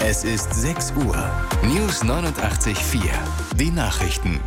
Es ist 6 Uhr. News 89.4. Die Nachrichten.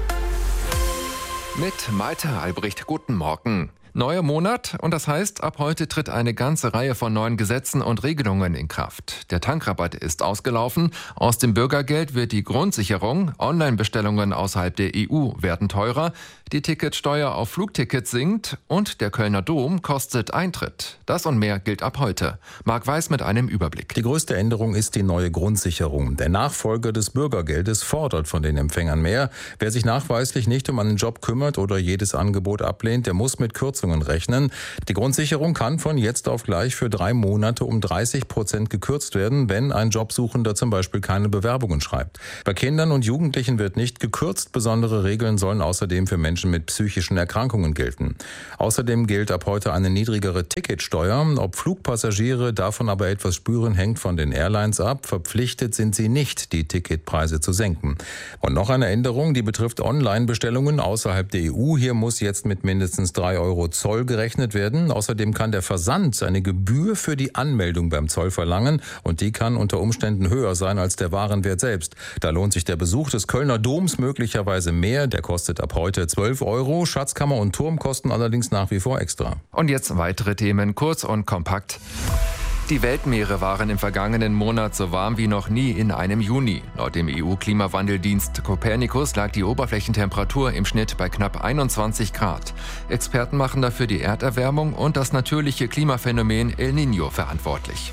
Mit Malte Albrecht, guten Morgen. Neuer Monat und das heißt, ab heute tritt eine ganze Reihe von neuen Gesetzen und Regelungen in Kraft. Der Tankrabatt ist ausgelaufen, aus dem Bürgergeld wird die Grundsicherung, Online-Bestellungen außerhalb der EU werden teurer, die Ticketsteuer auf Flugtickets sinkt und der Kölner Dom kostet Eintritt. Das und mehr gilt ab heute. Marc Weiß mit einem Überblick. Die größte Änderung ist die neue Grundsicherung. Der Nachfolger des Bürgergeldes fordert von den Empfängern mehr. Wer sich nachweislich nicht um einen Job kümmert oder jedes Angebot ablehnt, der muss mit Kürzungen rechnen. Die Grundsicherung kann von jetzt auf gleich für 3 Monate um 30% gekürzt werden, wenn ein Jobsuchender zum Beispiel keine Bewerbungen schreibt. Bei Kindern und Jugendlichen wird nicht gekürzt. Besondere Regeln sollen außerdem für Menschen mit psychischen Erkrankungen gelten. Außerdem gilt ab heute eine niedrigere Ticketsteuer. Ob Flugpassagiere davon aber etwas spüren, hängt von den Airlines ab. Verpflichtet sind sie nicht, die Ticketpreise zu senken. Und noch eine Änderung, die betrifft Online-Bestellungen außerhalb der EU. Hier muss jetzt mit mindestens 3 Euro Zoll gerechnet werden. Außerdem kann der Versand eine Gebühr für die Anmeldung beim Zoll verlangen und die kann unter Umständen höher sein als der Warenwert selbst. Da lohnt sich der Besuch des Kölner Doms möglicherweise mehr. Der kostet ab heute 12 Euro. Schatzkammer und Turm kosten allerdings nach wie vor extra. Und jetzt weitere Themen, kurz und kompakt. Die Weltmeere waren im vergangenen Monat so warm wie noch nie in einem Juni. Laut dem EU-Klimawandeldienst Copernicus lag die Oberflächentemperatur im Schnitt bei knapp 21 Grad. Experten machen dafür die Erderwärmung und das natürliche Klimaphänomen El Niño verantwortlich.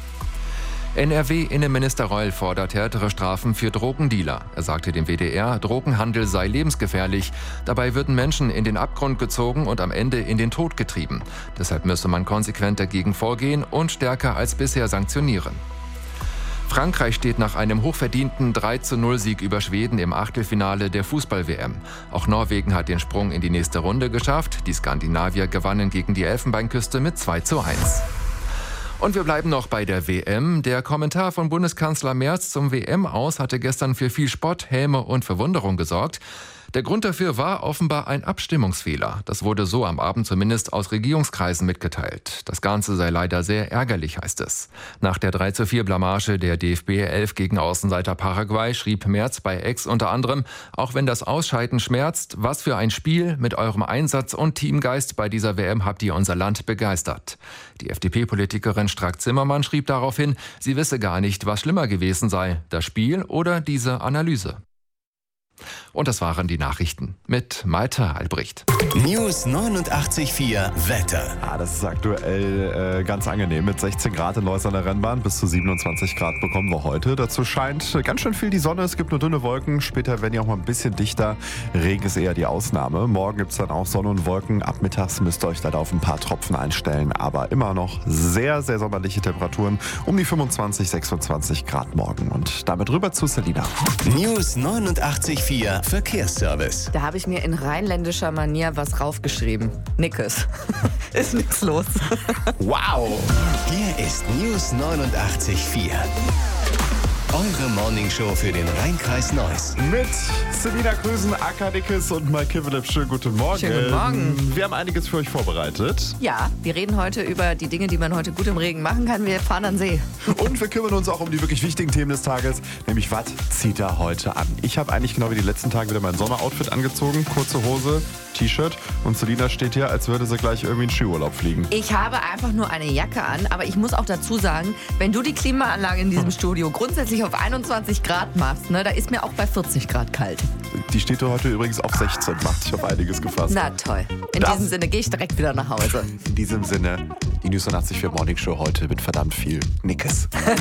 NRW-Innenminister Reul fordert härtere Strafen für Drogendealer. Er sagte dem WDR, Drogenhandel sei lebensgefährlich. Dabei würden Menschen in den Abgrund gezogen und am Ende in den Tod getrieben. Deshalb müsse man konsequent dagegen vorgehen und stärker als bisher sanktionieren. Frankreich steht nach einem hochverdienten 3:0-Sieg über Schweden im Achtelfinale der Fußball-WM. Auch Norwegen hat den Sprung in die nächste Runde geschafft. Die Skandinavier gewannen gegen die Elfenbeinküste mit 2:1. Und wir bleiben noch bei der WM. Der Kommentar von Bundeskanzler Merz zum WM-Aus hatte gestern für viel Spott, Häme und Verwunderung gesorgt. Der Grund dafür war offenbar ein Abstimmungsfehler. Das wurde so am Abend zumindest aus Regierungskreisen mitgeteilt. Das Ganze sei leider sehr ärgerlich, heißt es. Nach der 3:4-Blamage der DFB 11 gegen Außenseiter Paraguay schrieb Merz bei X unter anderem, auch wenn das Ausscheiden schmerzt, was für ein Spiel, mit eurem Einsatz und Teamgeist bei dieser WM habt ihr unser Land begeistert. Die FDP-Politikerin Strack-Zimmermann schrieb daraufhin, sie wisse gar nicht, was schlimmer gewesen sei, das Spiel oder diese Analyse. Und das waren die Nachrichten mit Malte Albrecht. News 89.4 Wetter. Das ist aktuell ganz angenehm mit 16 Grad in Neuss an der Rennbahn. Bis zu 27 Grad bekommen wir heute. Dazu scheint ganz schön viel die Sonne. Es gibt nur dünne Wolken. Später werden die auch mal ein bisschen dichter. Regen ist eher die Ausnahme. Morgen gibt es dann auch Sonne und Wolken. Ab mittags müsst ihr euch leider auf ein paar Tropfen einstellen. Aber immer noch sehr, sehr sommerliche Temperaturen. Um die 25, 26 Grad morgen. Und damit rüber zu Selina. News 89.4 Verkehrsservice. Da habe ich mir in rheinländischer Manier was raufgeschrieben. Nickes. Ist nichts los. Wow! Hier ist News 89.4. Eure Morningshow für den Rheinkreis Neuss. Mit Selina Krüsen, Aka Dickes und Mike Kivelep. Schönen guten Morgen. Schönen guten Morgen. Wir haben einiges für euch vorbereitet. Ja, wir reden heute über die Dinge, die man heute gut im Regen machen kann. Wir fahren an See. Und wir kümmern uns auch um die wirklich wichtigen Themen des Tages. Nämlich, was zieht er heute an? Ich habe eigentlich genau wie die letzten Tage wieder mein Sommeroutfit angezogen. Kurze Hose, T-Shirt. Und Selina steht hier, als würde sie gleich irgendwie in Skiurlaub fliegen. Ich habe einfach nur eine Jacke an. Aber ich muss auch dazu sagen, wenn du die Klimaanlage in diesem Studio grundsätzlich auf 21 Grad machst, ne, da ist mir auch bei 40 Grad kalt. Die steht heute übrigens auf 16, macht sich auf einiges gefasst. Na toll. In diesem Sinne gehe ich direkt wieder nach Hause. In diesem Sinne, die News 89.4 Morning Show heute mit verdammt viel Nickes.